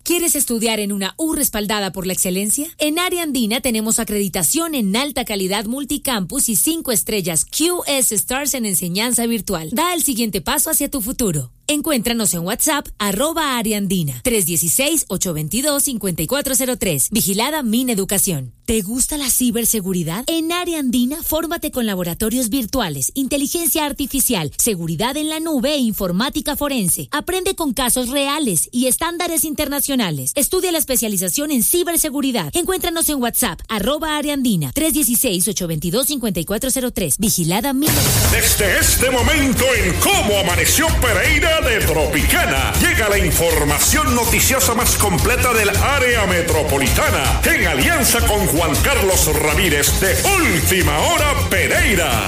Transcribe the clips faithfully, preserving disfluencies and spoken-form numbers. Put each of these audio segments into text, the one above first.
¿Quieres estudiar en una U respaldada por la excelencia? En Área Andina tenemos acreditación en alta calidad multicampus y cinco estrellas Q S Stars en enseñanza virtual. Da el siguiente paso hacia tu futuro. Encuéntranos en WhatsApp, arroba Área Andina, tres uno seis, ocho dos dos, cinco cuatro cero tres. Vigilada Mineducación. ¿Te gusta la ciberseguridad? En Área Andina, fórmate con laboratorios virtuales, inteligencia artificial, seguridad en la nube e informática forense. Aprende con casos reales y estándares internacionales. Estudia la especialización en ciberseguridad. Encuéntranos en WhatsApp, arroba Área Andina, tres uno seis, ocho dos dos, cinco cuatro cero tres. Vigilada Mineducación. Desde este momento en Cómo Amaneció Pereira de Tropicana, llega la información noticiosa más completa del área metropolitana, en alianza con Juan Carlos Ramírez de Última Hora Pereira.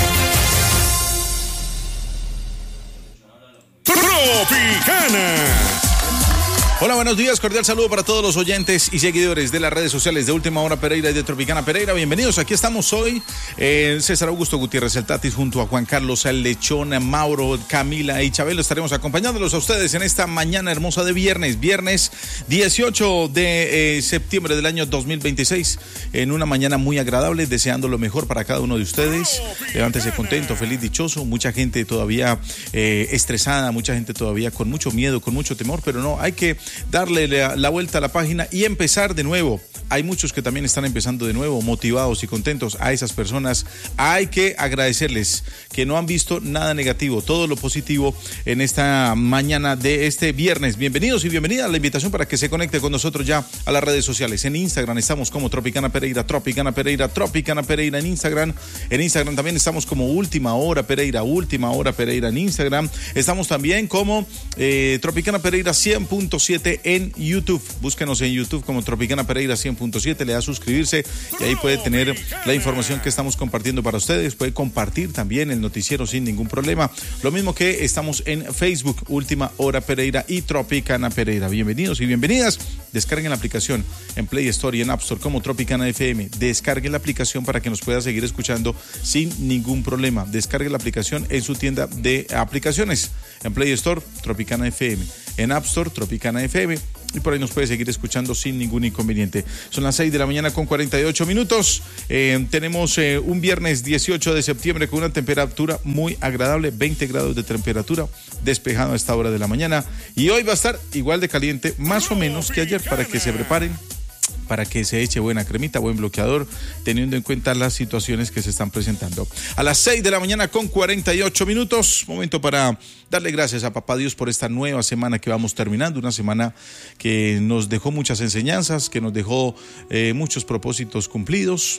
Tropicana. Hola, buenos días, cordial saludo para todos los oyentes y seguidores de las redes sociales de Última Hora Pereira y de Tropicana Pereira. Bienvenidos, aquí estamos hoy, eh, César Augusto Gutiérrez, el Tatis, junto a Juan Carlos, el Lechón, Mauro, Camila y Chabelo. Estaremos acompañándolos a ustedes en esta mañana hermosa de viernes, viernes dieciocho de eh, septiembre del año dos mil veintiséis, en una mañana muy agradable, deseando lo mejor para cada uno de ustedes. Levántese contento, feliz, dichoso, mucha gente todavía eh, estresada, mucha gente todavía con mucho miedo, con mucho temor, pero no, hay que darle la, la vuelta a la página y empezar de nuevo. Hay muchos que también están empezando de nuevo, motivados y contentos. A esas personas hay que agradecerles que no han visto nada negativo, todo lo positivo en esta mañana de este viernes. Bienvenidos y bienvenida a la invitación para que se conecte con nosotros ya a las redes sociales. En Instagram estamos como Tropicana Pereira, Tropicana Pereira, Tropicana Pereira en Instagram. En Instagram también estamos como Última Hora Pereira, Última Hora Pereira en Instagram. Estamos también como eh, Tropicana Pereira cien punto siete en YouTube. Búsquenos en YouTube como Tropicana Pereira cien punto siete, le da a suscribirse y ahí puede tener la información que estamos compartiendo para ustedes. Puede compartir también el noticiero sin ningún problema. Lo mismo que estamos en Facebook, Última Hora Pereira y Tropicana Pereira. Bienvenidos y bienvenidas. Descarguen la aplicación en Play Store y en App Store como Tropicana F M. Descarguen la aplicación para que nos pueda seguir escuchando sin ningún problema. Descarguen la aplicación en su tienda de aplicaciones. En Play Store, Tropicana F M. En App Store, Tropicana F M. Y por ahí nos puede seguir escuchando sin ningún inconveniente. Son las seis de la mañana con cuarenta y ocho minutos. Eh, tenemos eh, un viernes dieciocho de septiembre con una temperatura muy agradable, veinte grados de temperatura, despejado a esta hora de la mañana. Y hoy va a estar igual de caliente, más o menos que ayer, para que se preparen, para que se eche buena cremita, buen bloqueador, teniendo en cuenta las situaciones que se están presentando. A las seis de la mañana con cuarenta y ocho minutos, momento para darle gracias a Papá Dios por esta nueva semana que vamos terminando, una semana que nos dejó muchas enseñanzas, que nos dejó eh, muchos propósitos cumplidos.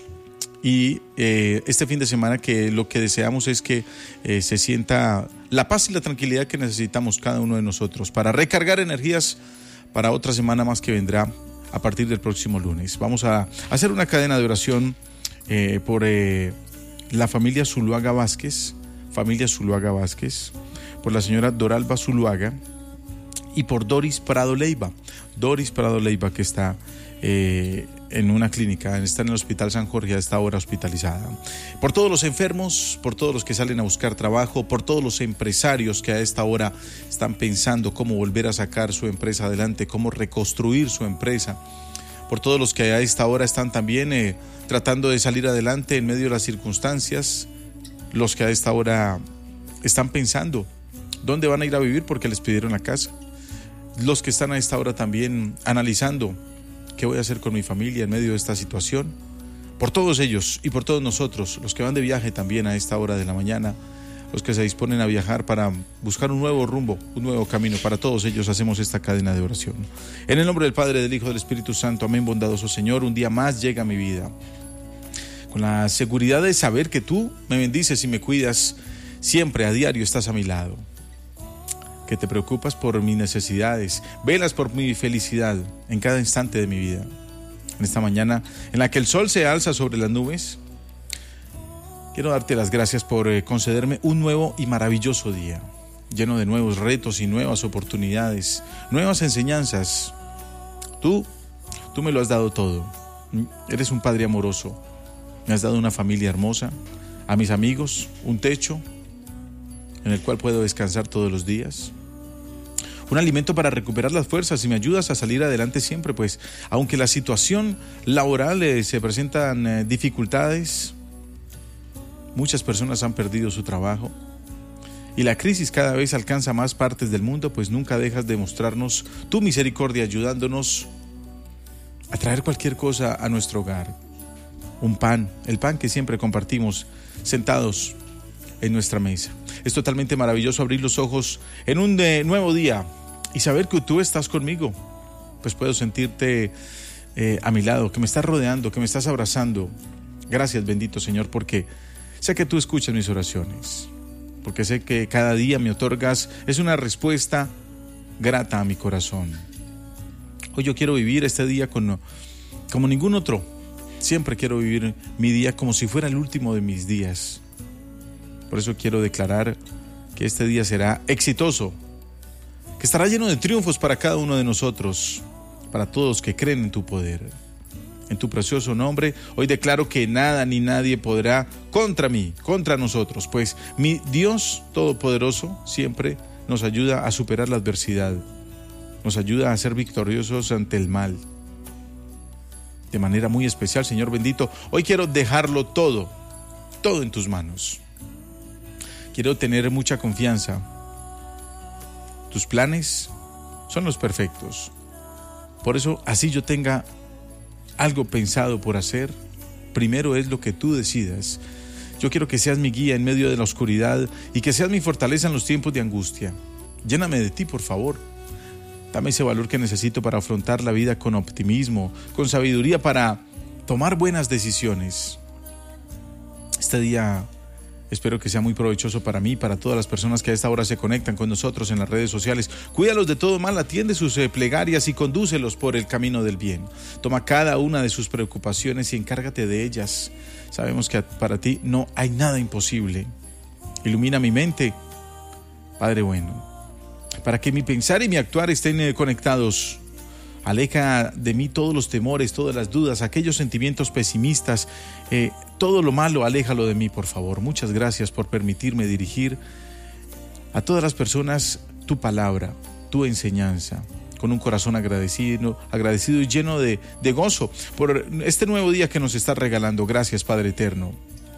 Y eh, este fin de semana que lo que deseamos es que eh, se sienta la paz y la tranquilidad que necesitamos cada uno de nosotros para recargar energías para otra semana más que vendrá a partir del próximo lunes. Vamos a hacer una cadena de oración eh, por eh, la familia Zuluaga Vázquez, familia Zuluaga Vázquez, por la señora Doralba Zuluaga y por Doris Prado Leiva. Doris Prado Leiva, que está eh, en una clínica, está en el Hospital San Jorge a esta hora hospitalizada. Por todos los enfermos, por todos los que salen a buscar trabajo, por todos los empresarios que a esta hora están pensando cómo volver a sacar su empresa adelante, cómo reconstruir su empresa, por todos los que a esta hora están también eh, tratando de salir adelante en medio de las circunstancias, los que a esta hora están pensando dónde van a ir a vivir porque les pidieron la casa, los que están a esta hora también analizando qué voy a hacer con mi familia en medio de esta situación. Por todos ellos y por todos nosotros, los que van de viaje también a esta hora de la mañana, los que se disponen a viajar para buscar un nuevo rumbo, un nuevo camino, para todos ellos hacemos esta cadena de oración. En el nombre del Padre, del Hijo, del Espíritu Santo, amén. Bondadoso Señor, un día más llega a mi vida, con la seguridad de saber que tú me bendices y me cuidas siempre, a diario estás a mi lado, que te preocupas por mis necesidades, velas por mi felicidad en cada instante de mi vida. En esta mañana en la que el sol se alza sobre las nubes, quiero darte las gracias por eh, concederme un nuevo y maravilloso día, lleno de nuevos retos y nuevas oportunidades, nuevas enseñanzas. Tú, tú me lo has dado todo. Eres un padre amoroso. Me has dado una familia hermosa, a mis amigos, un techo en el cual puedo descansar todos los días, un alimento para recuperar las fuerzas y me ayudas a salir adelante siempre, pues aunque la situación laboral eh, se presentan eh, dificultades, muchas personas han perdido su trabajo y la crisis cada vez alcanza más partes del mundo, pues nunca dejas de mostrarnos tu misericordia ayudándonos a traer cualquier cosa a nuestro hogar. Un pan, el pan que siempre compartimos sentados en nuestra mesa. Es totalmente maravilloso abrir los ojos en un de nuevo día y saber que tú estás conmigo. Pues puedo sentirte eh, a mi lado, que me estás rodeando, que me estás abrazando. Gracias, bendito Señor, porque sé que tú escuchas mis oraciones, porque sé que cada día me otorgas es una respuesta grata a mi corazón. Hoy yo quiero vivir este día con, como ningún otro. Siempre quiero vivir mi día como si fuera el último de mis días. Por eso quiero declarar que este día será exitoso, que estará lleno de triunfos para cada uno de nosotros, para todos que creen en tu poder. En tu precioso nombre, hoy declaro que nada ni nadie podrá contra mí, contra nosotros, pues mi Dios Todopoderoso siempre nos ayuda a superar la adversidad, nos ayuda a ser victoriosos ante el mal. De manera muy especial, Señor bendito, hoy quiero dejarlo todo, todo en tus manos. Quiero tener mucha confianza. Tus planes son los perfectos. Por eso, así yo tenga algo pensado por hacer, primero es lo que tú decidas. Yo quiero que seas mi guía en medio de la oscuridad y que seas mi fortaleza en los tiempos de angustia. Lléname de ti, por favor. Dame ese valor que necesito para afrontar la vida con optimismo, con sabiduría para tomar buenas decisiones. Este día espero que sea muy provechoso para mí y para todas las personas que a esta hora se conectan con nosotros en las redes sociales. Cuídalos de todo mal, atiende sus plegarias y condúcelos por el camino del bien. Toma cada una de sus preocupaciones y encárgate de ellas. Sabemos que para ti no hay nada imposible. Ilumina mi mente, Padre bueno, para que mi pensar y mi actuar estén conectados. Aleja de mí todos los temores, todas las dudas, aquellos sentimientos pesimistas, eh, todo lo malo, aléjalo de mí, por favor. Muchas gracias por permitirme dirigir a todas las personas tu palabra, tu enseñanza, con un corazón agradecido, agradecido y lleno de, de gozo por este nuevo día que nos estás regalando. Gracias, Padre eterno.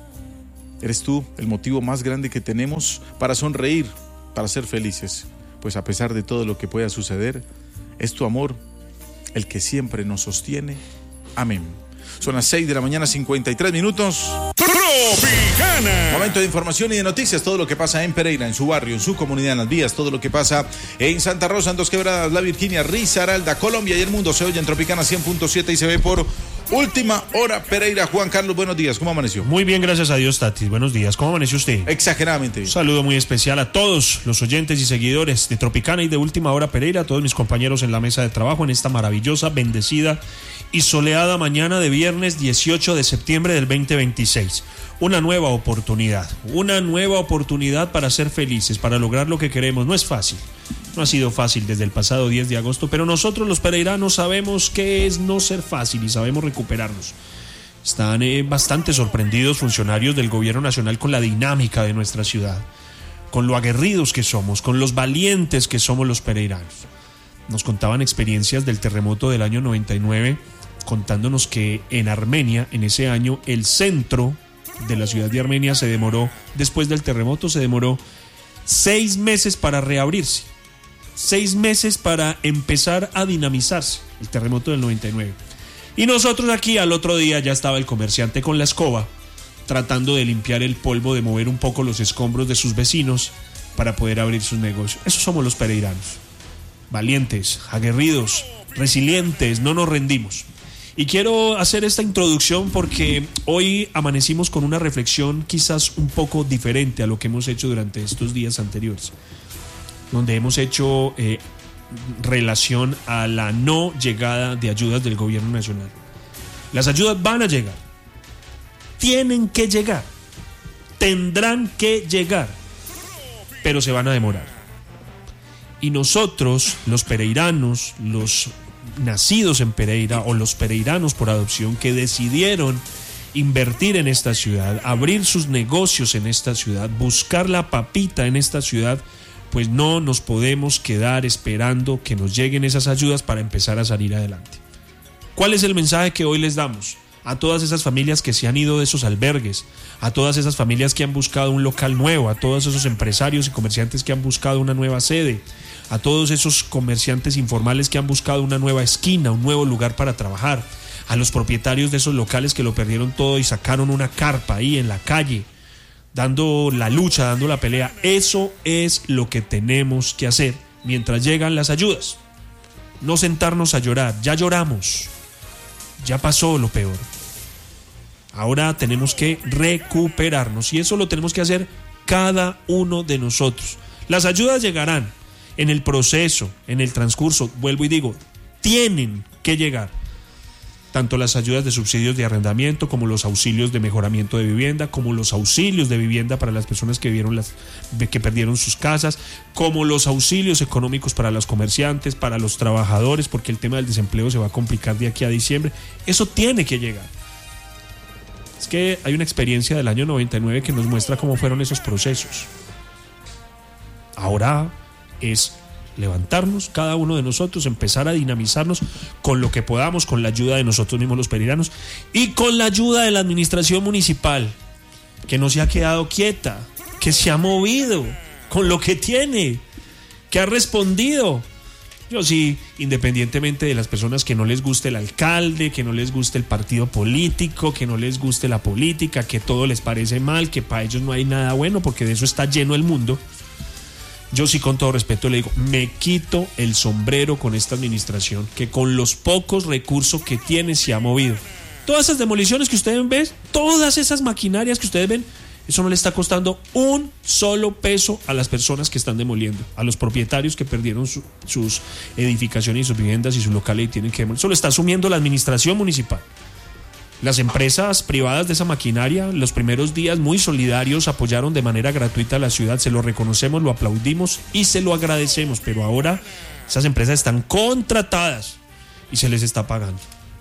Eres tú el motivo más grande que tenemos para sonreír, para ser felices. Pues a pesar de todo lo que pueda suceder, es tu amor el que siempre nos sostiene. Amén. Son las seis de la mañana, cincuenta y tres minutos. Tropicana. Momento de información y de noticias. Todo lo que pasa en Pereira, en su barrio, en su comunidad, en las vías. Todo lo que pasa en Santa Rosa, en Dos Quebradas, La Virginia, Risaralda, Colombia y el mundo. Se oye en Tropicana cien punto siete y se ve por Última Hora Pereira. Juan Carlos, buenos días. ¿Cómo amaneció? Muy bien, gracias a Dios, Tati. Buenos días. ¿Cómo amaneció usted? Exageradamente bien. Un saludo muy especial a todos los oyentes y seguidores de Tropicana y de Última Hora Pereira, a todos mis compañeros en la mesa de trabajo en esta maravillosa, bendecida y soleada mañana de viernes dieciocho de septiembre del veinte veintiséis. Una nueva oportunidad, una nueva oportunidad para ser felices, para lograr lo que queremos. No es fácil, no ha sido fácil desde el pasado diez de agosto, pero nosotros los pereiranos sabemos qué es no ser fácil y sabemos recuperarnos. Están eh, bastante sorprendidos funcionarios del gobierno nacional con la dinámica de nuestra ciudad, con lo aguerridos que somos, con los valientes que somos los pereiranos. Nos contaban experiencias del terremoto del año noventa y nueve, contándonos que en Armenia, en ese año, el centro de la ciudad de Armenia se demoró, después del terremoto, se demoró seis meses para reabrirse, seis meses para empezar a dinamizarse, el terremoto del noventa y nueve. Y nosotros aquí al otro día ya estaba el comerciante con la escoba, tratando de limpiar el polvo, de mover un poco los escombros de sus vecinos para poder abrir sus negocios. Esos somos los pereiranos, valientes, aguerridos, resilientes, no nos rendimos. Y quiero hacer esta introducción porque hoy amanecimos con una reflexión quizás un poco diferente a lo que hemos hecho durante estos días anteriores, donde hemos hecho eh, relación a la no llegada de ayudas del gobierno nacional. Las ayudas van a llegar, tienen que llegar, tendrán que llegar, pero se van a demorar. Y nosotros, los pereiranos, los nacidos en Pereira o los pereiranos por adopción que decidieron invertir en esta ciudad, abrir sus negocios en esta ciudad, buscar la papita en esta ciudad, pues no nos podemos quedar esperando que nos lleguen esas ayudas para empezar a salir adelante. ¿Cuál es el mensaje que hoy les damos? A todas esas familias que se han ido de esos albergues, a todas esas familias que han buscado un local nuevo, a todos esos empresarios y comerciantes que han buscado una nueva sede, a todos esos comerciantes informales que han buscado una nueva esquina, un nuevo lugar para trabajar, a los propietarios de esos locales que lo perdieron todo y sacaron una carpa ahí en la calle, dando la lucha, dando la pelea. Eso es lo que tenemos que hacer mientras llegan las ayudas. No sentarnos a llorar, ya lloramos, ya pasó lo peor. Ahora tenemos que recuperarnos y eso lo tenemos que hacer cada uno de nosotros. Las ayudas llegarán en el proceso, en el transcurso, vuelvo y digo, tienen que llegar. Tanto las ayudas de subsidios de arrendamiento como los auxilios de mejoramiento de vivienda, como los auxilios de vivienda para las personas que vieron las, que perdieron sus casas, como los auxilios económicos para los comerciantes, para los trabajadores, porque el tema del desempleo se va a complicar de aquí a diciembre. Eso tiene que llegar. Es que hay una experiencia del año noventa y nueve que nos muestra cómo fueron esos procesos. Ahora es levantarnos, cada uno de nosotros, empezar a dinamizarnos con lo que podamos, con la ayuda de nosotros mismos los pereiranos y con la ayuda de la administración municipal, que no se ha quedado quieta, que se ha movido con lo que tiene, que ha respondido. Yo sí, independientemente de las personas que no les guste el alcalde, que no les guste el partido político, que no les guste la política, que todo les parece mal, que para ellos no hay nada bueno, porque de eso está lleno el mundo. Yo sí, con todo respeto, le digo, me quito el sombrero con esta administración, que con los pocos recursos que tiene se ha movido. Todas esas demoliciones que ustedes ven, todas esas maquinarias que ustedes ven, eso no le está costando un solo peso a las personas que están demoliendo, a los propietarios que perdieron su, sus edificaciones y sus viviendas y sus locales y tienen que demoler. Eso lo está asumiendo la administración municipal. Las empresas privadas de esa maquinaria, los primeros días muy solidarios, apoyaron de manera gratuita a la ciudad. Se lo reconocemos, lo aplaudimos y se lo agradecemos, pero ahora esas empresas están contratadas y se les está pagando.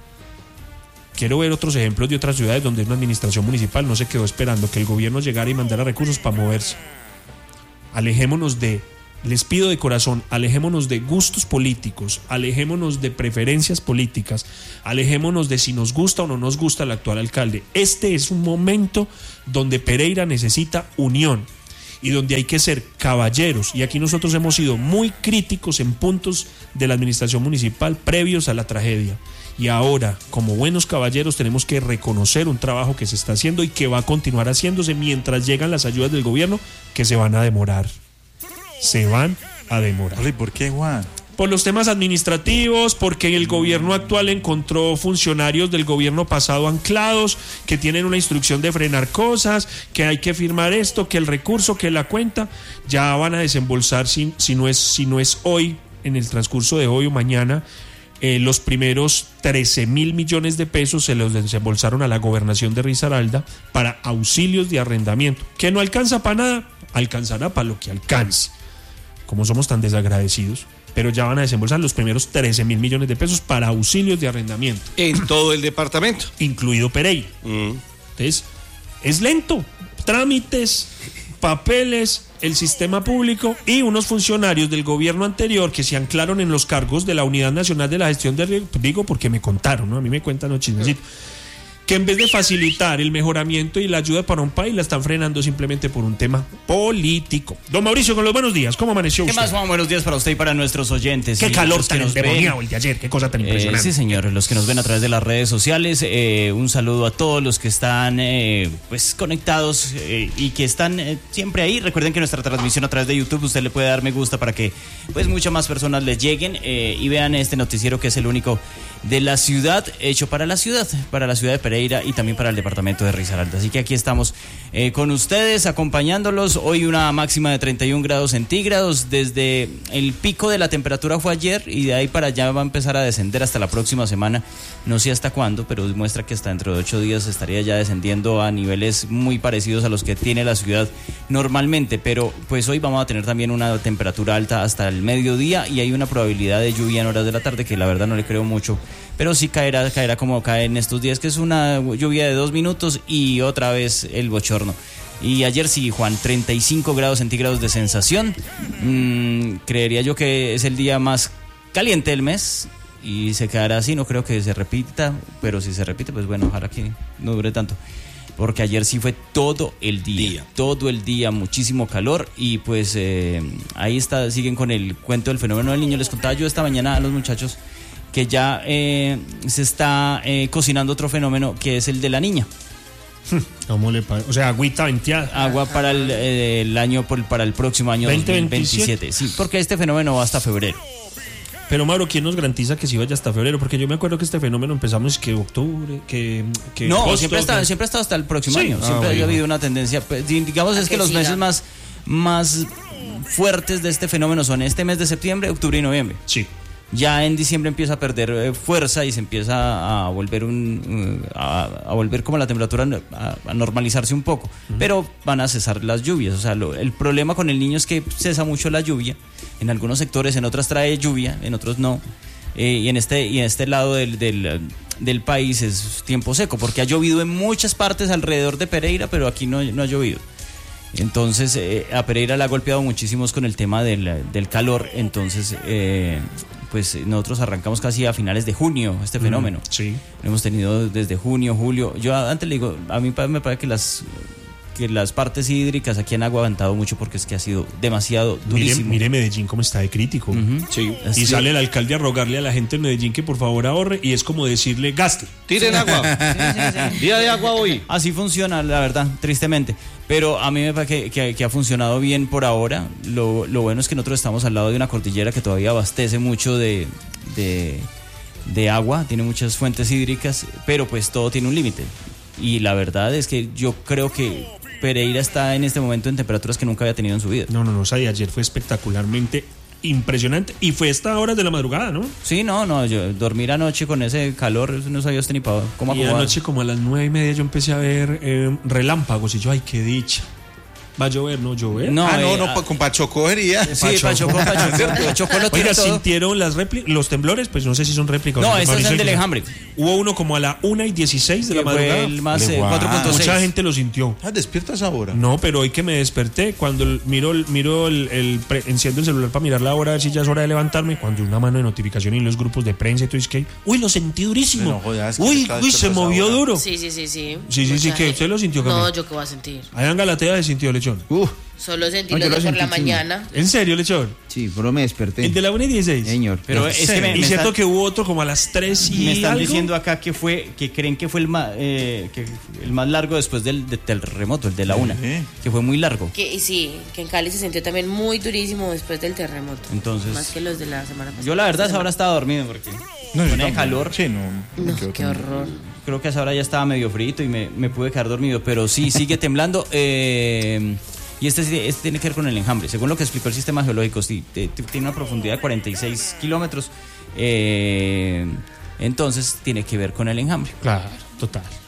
Quiero ver otros ejemplos de otras ciudades donde una administración municipal no se quedó esperando que el gobierno llegara y mandara recursos para moverse. Alejémonos de, les pido de corazón, alejémonos de gustos políticos, alejémonos de preferencias políticas, alejémonos de si nos gusta o no nos gusta el actual alcalde. Este es un momento donde Pereira necesita unión y donde hay que ser caballeros, y aquí nosotros hemos sido muy críticos en puntos de la administración municipal previos a la tragedia. Y ahora, como buenos caballeros, tenemos que reconocer un trabajo que se está haciendo y que va a continuar haciéndose mientras llegan las ayudas del gobierno, que se van a demorar. Se van a demorar. ¿Y por qué, Juan? Por los temas administrativos, porque el gobierno actual encontró funcionarios del gobierno pasado anclados, que tienen una instrucción de frenar cosas, que hay que firmar esto, que el recurso, que la cuenta, ya van a desembolsar, si, si, no es, si no es hoy, en el transcurso de hoy o mañana, Eh, los primeros trece mil millones de pesos se los desembolsaron a la gobernación de Risaralda para auxilios de arrendamiento. ¿Que no alcanza para nada? Alcanzará para lo que alcance. Como somos tan desagradecidos, pero ya van a desembolsar los primeros trece mil millones de pesos para auxilios de arrendamiento. En todo el departamento. Incluido Pereira. Mm. Entonces, es lento. Trámites, papeles, el sistema público y unos funcionarios del gobierno anterior que se anclaron en los cargos de la Unidad Nacional de la Gestión de Riesgo, digo porque me contaron, ¿no? A mí me cuentan los chismecitos, que en vez de facilitar el mejoramiento y la ayuda para un país, la están frenando simplemente por un tema político. Don Mauricio, con los buenos días, ¿cómo amaneció usted? ¿Qué más, Juan? Buenos días para usted y para nuestros oyentes. Qué sí, calor tan endemoniado ven, el de ayer, qué cosa tan impresionante. Eh, sí, señor, los que nos ven a través de las redes sociales, eh, un saludo a todos los que están eh, pues conectados eh, y que están eh, siempre ahí. Recuerden que nuestra transmisión a través de YouTube, usted le puede dar me gusta para que pues muchas más personas les lleguen eh, y vean este noticiero que es el único de la ciudad, hecho para la ciudad, para la ciudad de Pereira y también para el departamento de Risaralda. Así que aquí estamos eh, con ustedes, acompañándolos. Hoy una máxima de treinta y un grados centígrados. Desde el pico de la temperatura fue ayer y de ahí para allá va a empezar a descender hasta la próxima semana. No sé hasta cuándo, pero muestra que hasta dentro de ocho días estaría ya descendiendo a niveles muy parecidos a los que tiene la ciudad normalmente. Pero pues hoy vamos a tener también una temperatura alta hasta el mediodía y hay una probabilidad de lluvia en horas de la tarde que la verdad no le creo mucho, pero sí caerá, caerá como cae en estos días, que es una lluvia de dos minutos y otra vez el bochorno. Y ayer sí, Juan, treinta y cinco grados centígrados de sensación. Mm, creería yo que es el día más caliente del mes y se quedará así, no creo que se repita, pero si se repite, pues bueno, ojalá que no dure tanto. Porque ayer sí fue todo el día, día. todo el día, muchísimo calor y pues eh, ahí está, siguen con el cuento del fenómeno del niño. Les contaba yo esta mañana a los muchachos que ya eh, se está eh, cocinando otro fenómeno que es el de la niña. ¿Cómo le parece? O sea, agüita venteada. Agua para el, eh, el año, para el próximo año veinte dos mil veintisiete. Sí, porque este fenómeno va hasta febrero. Pero Mauro, ¿quién nos garantiza que sí vaya hasta febrero? Porque yo me acuerdo que este fenómeno empezamos que octubre, que, que no, agosto, siempre está, que... siempre ha estado hasta el próximo sí. año. Ah, siempre bueno. ha habido una tendencia. Digamos es que, que los siga. meses más, más fuertes de este fenómeno son este mes de septiembre, octubre y noviembre. Sí. Ya en diciembre empieza a perder eh, fuerza y se empieza a volver un uh, a, a volver como la temperatura a, a normalizarse un poco, uh-huh. pero van a cesar las lluvias. O sea, lo, el problema con el niño es que cesa mucho la lluvia. En algunos sectores, en otras trae lluvia, en otros no. Eh, y en este y en este lado del, del, del país es tiempo seco, porque ha llovido en muchas partes alrededor de Pereira, pero aquí no, no ha llovido. Entonces eh, a Pereira le ha golpeado muchísimos con el tema del, del calor. Entonces eh, pues nosotros arrancamos casi a finales de junio este fenómeno. Mm, sí. Lo hemos tenido desde junio, julio. Yo antes le digo, a mí me parece que las que las partes hídricas aquí han aguantado mucho porque es que ha sido demasiado durísimo. Mire, mire Medellín cómo está de crítico. Uh-huh. Sí. Así y sale el alcalde a rogarle a la gente de Medellín que por favor ahorre y es como decirle gaste. Tiren agua. Sí, sí, sí. Día de agua hoy. Así funciona, la verdad, tristemente. Pero a mí me parece que, que, que ha funcionado bien por ahora. Lo, lo bueno es que nosotros estamos al lado de una cordillera que todavía abastece mucho de, de, de agua, tiene muchas fuentes hídricas, pero pues todo tiene un límite. Y la verdad es que yo creo que Pereira está en este momento en temperaturas que nunca había tenido en su vida. No, no, no, o sea, ayer fue espectacularmente impresionante y fue esta hora de la madrugada, ¿no? Sí, no, no, yo dormir anoche con ese calor, no sabía usted ni para cómo acomodar. Y anoche como a las nueve y media yo empecé a ver eh, relámpagos y yo, ay, qué dicha. ¿Va a llover? ¿No llover? No, ah, no, eh, no, pa, con Pachocó sería. Sí, Pachocó, Pachocó, Pachocó lo tiene Oiga, todo. ¿sintieron las réplicas, los temblores? Pues no sé si son réplicas. No, estos son del enjambre. Hubo uno como a la una y dieciséis de la madrugada. El más eh, cuatro punto seis. Mucha gente lo sintió. Ah, ¿despiertas ahora? No, pero hoy que me desperté, cuando el, miro, miro el, el pre, enciendo el celular para mirar la hora, a ver si ya es hora de levantarme, cuando una mano de notificación y en los grupos de prensa y todo es que, uy, lo sentí durísimo. No, jodas, uy, uy, se movió ahora. Duro. Sí, sí, sí, sí. Sí, sí, sí, que usted lo sintió. No, yo qué voy a sentir. Allá en Galatea se sintió, Lechón. Uh. Solo sentí no, lo de por la mañana. ¿En serio, Lechón? Sí, pero me desperté. ¿El de la una y dieciséis? Señor. Pero es que me, y me cierto están, que hubo otro como a las tres y me están algo? diciendo acá que fue que creen que fue el más eh, que el más largo después del, del terremoto, el de la una, ¿Eh? que fue muy largo. Que y sí, que en Cali se sintió también muy durísimo después del terremoto. Entonces, más que los de la semana pasada. Yo la verdad ahora estaba dormido porque no, con el calor. Sí, no. No, qué también. Horror. Creo que a esa hora ya estaba medio frito y me, me pude quedar dormido, pero sí sigue temblando. Eh, Y este, este tiene que ver con el enjambre. Según lo que explicó el sistema geológico, sí, tiene una profundidad de cuarenta y seis kilómetros. Eh, entonces tiene que ver con el enjambre. Claro, total.